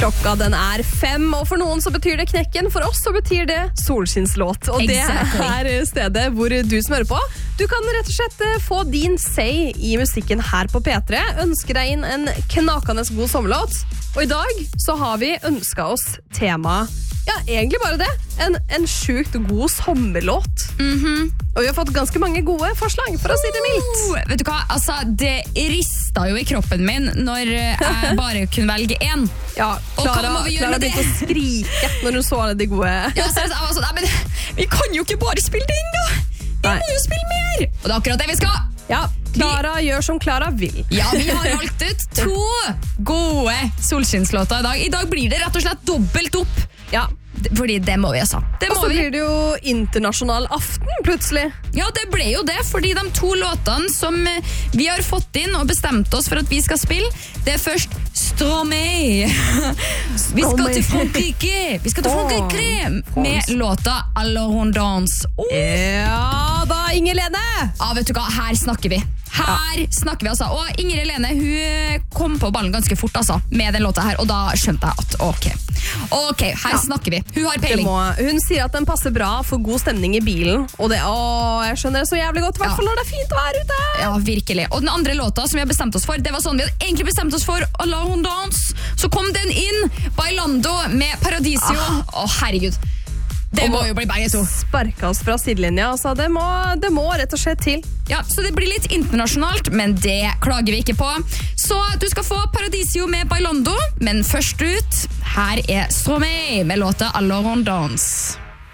Klokka den 5, og for noen så betyr det knekken, for oss så betyr det solskinnslåt. Og Exactly. det stedet hvor du som hører på, du kan rett og slett få din say i musikken her på P3. Ønsker deg inn en knakende god sommerlåt. Og i dag så har vi ønsket oss tema, ja, egentlig bare det, en sjukt god sommerlåt. Og vi har fått ganske mange gode forslag, for å si det mildt. Vet du hva, altså, det ristet jo i kroppen min når jeg bare kunne velge en. Ja, Og hva må vi gjøre med det? begynte å skrike når hun så de gode. Ja, seriøst, jeg var sånn, nei, men vi kan jo ikke bare spille den da. Vi Nei. må jo spille mer. Og det er akkurat det vi skal. Ja, Klara gjør som Klara vil. Ja, vi har valgt ut 2 gode solskinnslåter i dag. I dag blir det rett og slett dobbelt opp. Ja, Fordi det må vi altså. Det og må så vi. blir det jo internasjonal aften, plutselig. Ja, det ble jo det, fordi de 2 låtene som vi har fått inn og bestemt oss for at vi skal spille, det er først Stromae. Vi skal til Frankrike. Vi skal til Frankrike med låta Alors on danse. Ja da, Inger Lene! Ja, vet du hva, her snakker vi. Her snakker vi altså. Og Inger Helene, hun kom på ballen ganske fort altså, med den låta her, og da skjønte jeg at ok, her snakker vi. Hun har peiling. Hun sier at den passer bra for god stemning i bilen, og jeg skjønner det så jævlig godt, i hvert fall når det er fint å være ute. Ja, virkelig. Og den andre låta som vi har bestemt oss for, det var sånn vi hadde egentlig bestemt oss for Alors on danse. Så kom den inn, Bailando med Paradisio. Herregud. Det må jo bli begge 2. Sparka oss fra sidelinja, altså det må rett og slett til. Ja, så det blir litt internasjonalt, men det klager vi ikke på. Så du skal få Paradisio med Bailando, men først ut, her er Stromae med låta Alors on danse.